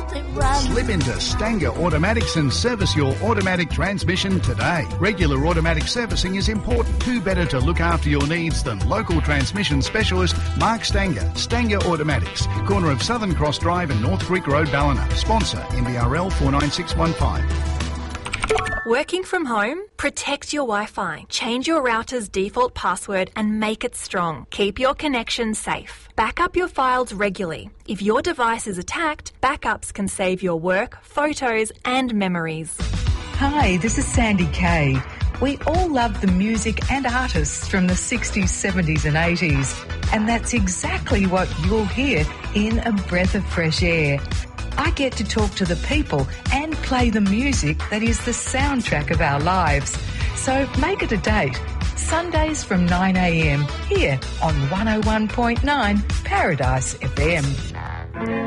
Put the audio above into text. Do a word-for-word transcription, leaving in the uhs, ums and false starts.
Slip into Stanger Automatics and service your automatic transmission today. Regular automatic servicing is important. Who better to look after your needs than local transmission specialist Mark Stanger. Stanger Automatics, corner of Southern Cross Drive and North Creek Road, Ballina. Sponsor M B R L four nine six one five. Working from home? Protect your Wi-Fi. Change your router's default password and make it strong. Keep your connection safe. Back up your files regularly. If your device is attacked, backups can save your work, photos and memories. Hi, this is Sandy Kay. We all love the music and artists from the sixties, seventies and eighties. And that's exactly what you'll hear in A Breath of Fresh Air. I get to talk to the people and play the music that is the soundtrack of our lives. So make it a date. Sundays from nine a m here on one oh one point nine Paradise F M.